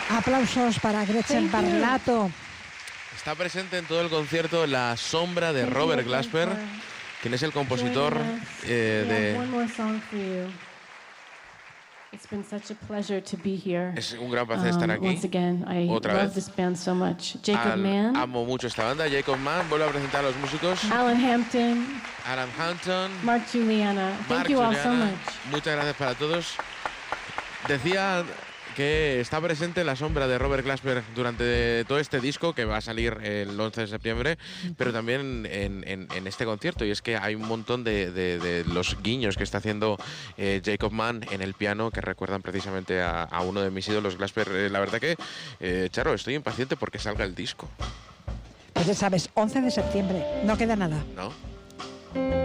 Aplausos para Gretchen Parlato. Está presente en todo el concierto la sombra de Robert Glasper, quien es el compositor de... It's been such a pleasure to be here. Es un gran placer estar aquí. Once again, I Otra love vez. this band so much. Jacob Mann, Amo mucho esta banda. Jacob Mann vuelve a presentar a los músicos. Alan Hampton, Alan Hampton, Mark Juliana. Thank Mark you all so Juliana. much. Muchas gracias para todos. Decía que está presente la sombra de Robert Glasper durante todo este disco que va a salir el 11 de septiembre, pero también en este concierto, y es que hay un montón de los guiños que está haciendo Jacob Mann en el piano que recuerdan precisamente a uno de mis ídolos, Glasper. La verdad que, Charo, estoy impaciente porque salga el disco. Pues ya sabes, 11 de septiembre, no queda nada. ¿No?